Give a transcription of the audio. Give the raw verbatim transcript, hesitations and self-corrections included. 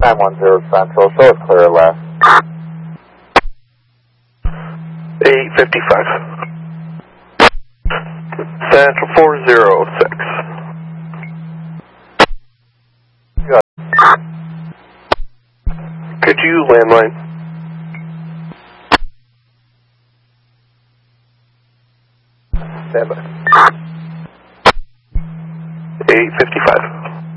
nine one zero Central, show us clear left. eight fifty-five. Central four zero six. Could you landline? Stand by. eight fifty-five.